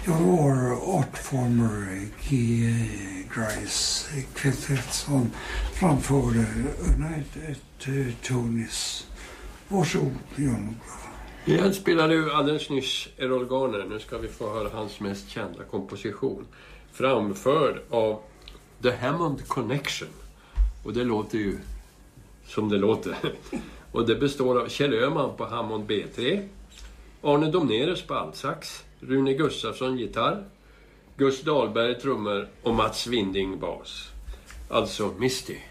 Det var artformer Grace kvartett som framförde United Tonis. Varsågod, Jan. Jag spelade ju alldeles nyss Errol Garner. Nu ska vi få höra hans mest kända komposition. Framförd av The Hammond Connection. Och det låter ju som det låter. Och det består av Kjell Öhman på Hammond B3. Arne Domnerus på altsax. Rune Gustafsson gitarr. Gus Dahlberg trummor och Mats Winding bas. Alltså Misty.